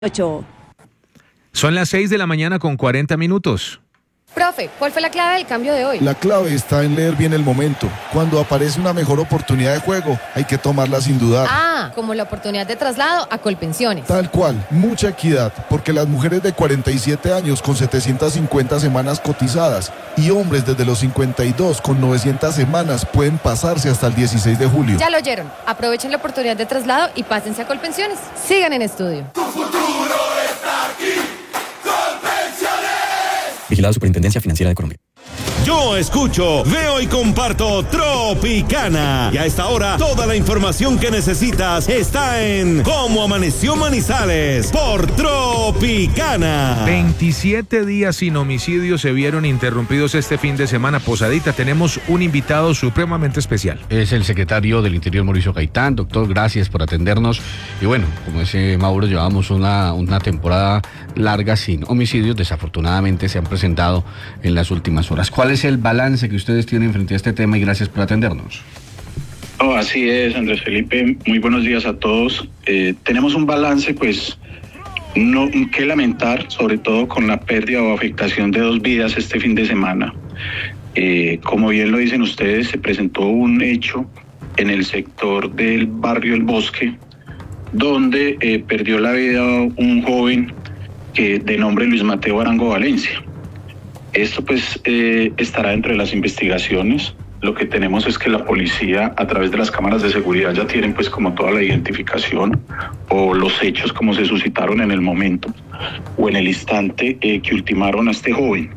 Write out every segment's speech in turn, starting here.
8. Son las 6 de la mañana con 40 minutos. Profe, ¿cuál fue la clave del cambio de hoy? La clave está en leer bien el momento. Cuando aparece una mejor oportunidad de juego, hay que tomarla sin dudar. Ah, como la oportunidad de traslado a Colpensiones. Tal cual, mucha equidad, porque las mujeres de 47 años con 750 semanas cotizadas y hombres desde los 52 con 900 semanas pueden pasarse hasta el 16 de julio. Ya lo oyeron. Aprovechen la oportunidad de traslado y pásense a Colpensiones. Sigan en estudio. Tu futuro está aquí. Colpensiones. Vigilado Superintendencia Financiera de Colombia. Yo escucho, veo y comparto Tropicana. Y a esta hora, toda la información que necesitas está en Cómo Amaneció Manizales por Tropicana. 27 días sin homicidio se vieron interrumpidos este fin de semana. Posadita, tenemos un invitado supremamente especial. Es el secretario del Interior, Mauricio Gaitán. Doctor, gracias por atendernos. Y bueno, como dice Mauro, llevamos una temporada larga sin homicidios. Desafortunadamente se han presentado en las últimas horas. ¿Cuál es el balance que ustedes tienen frente a este tema? Y gracias por atendernos. Oh, así es, Andrés Felipe. Muy buenos días a todos. Tenemos un balance, pues, no que lamentar, sobre todo con la pérdida o afectación de 2 vidas este fin de semana. Como bien lo dicen ustedes, se presentó un hecho en el sector del barrio El Bosque, donde perdió la vida un joven de nombre Luis Mateo Arango Valencia. Esto pues estará dentro de las investigaciones. Lo que tenemos es que la policía, a través de las cámaras de seguridad, ya tienen pues como toda la identificación o los hechos como se suscitaron en el momento o en el instante que ultimaron a este joven.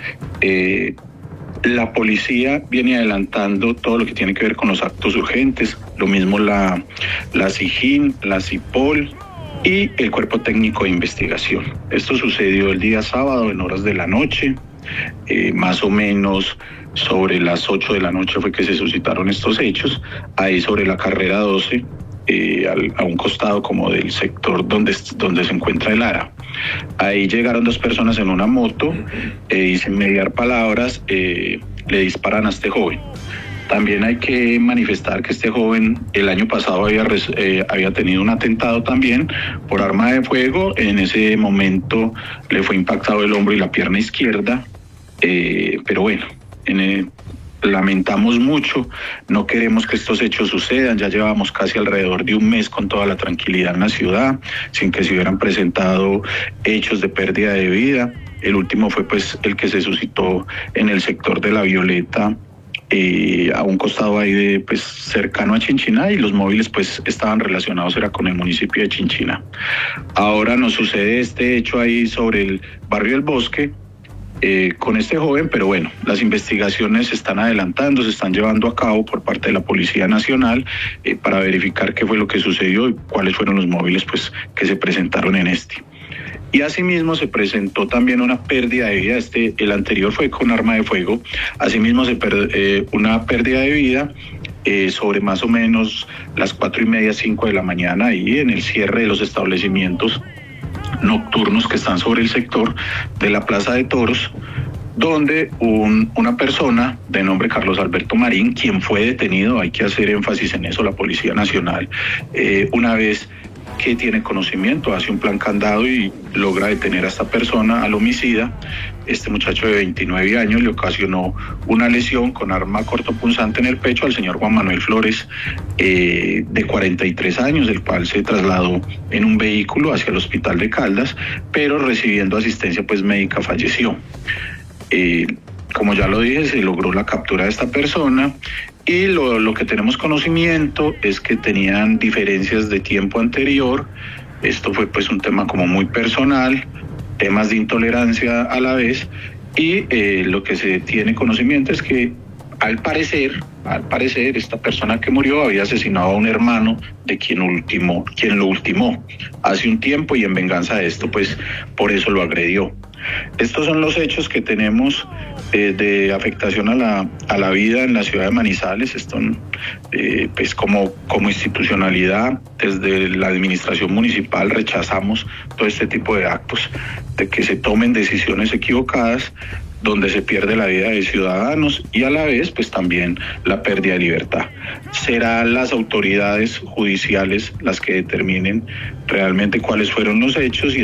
La policía viene adelantando todo lo que tiene que ver con los actos urgentes, lo mismo la SIJIN, la CIPOL y el Cuerpo Técnico de Investigación. Esto sucedió el día sábado en horas de la noche. Más o menos sobre las 8 de la noche fue que se suscitaron estos hechos, ahí sobre la carrera 12, a un costado como del sector donde se encuentra el ARA. Ahí llegaron 2 personas en una moto y sin mediar palabras le disparan a este joven. También hay que manifestar que este joven el año pasado había tenido un atentado también por arma de fuego. En ese momento le fue impactado el hombro y la pierna izquierda. Pero bueno, lamentamos mucho, no queremos que estos hechos sucedan. Ya llevamos casi alrededor de un mes con toda la tranquilidad en la ciudad, sin que se hubieran presentado hechos de pérdida de vida. El último fue pues el que se suscitó en el sector de La Violeta, a un costado ahí pues cercano a Chinchiná, y los móviles pues estaban relacionados era con el municipio de Chinchiná. Ahora nos sucede este hecho ahí sobre el barrio El Bosque, con este joven, pero bueno, las investigaciones se están adelantando, se están llevando a cabo por parte de la Policía Nacional para verificar qué fue lo que sucedió y cuáles fueron los móviles pues que se presentaron en este. Y asimismo se presentó también una pérdida de vida, el anterior fue con arma de fuego, asimismo una pérdida de vida sobre más o menos las 4:30, 5 de la mañana, ahí en el cierre de los establecimientos nocturnos que están sobre el sector de la Plaza de Toros, donde una persona de nombre Carlos Alberto Marín, quien fue detenido, hay que hacer énfasis en eso, la Policía Nacional, una vez que tiene conocimiento, hace un plan candado y logra detener a esta persona, al homicida. Este muchacho de 29 años le ocasionó una lesión con arma cortopunzante en el pecho al señor Juan Manuel Flores, de 43 años, el cual se trasladó en un vehículo hacia el hospital de Caldas, pero recibiendo asistencia pues médica falleció. Como ya lo dije, se logró la captura de esta persona y lo que tenemos conocimiento es que tenían diferencias de tiempo anterior. Esto fue pues un tema como muy personal, temas de intolerancia a la vez, y lo que se tiene conocimiento es que al parecer esta persona que murió había asesinado a un hermano de quien lo ultimó hace un tiempo, y en venganza de esto pues por eso lo agredió. Estos son los hechos que tenemos de afectación a la vida en la ciudad de Manizales. Esto, pues como institucionalidad, desde la administración municipal rechazamos todo este tipo de actos, de que se tomen decisiones equivocadas, donde se pierde la vida de ciudadanos y a la vez pues también la pérdida de libertad. Serán las autoridades judiciales las que determinen realmente cuáles fueron los hechos y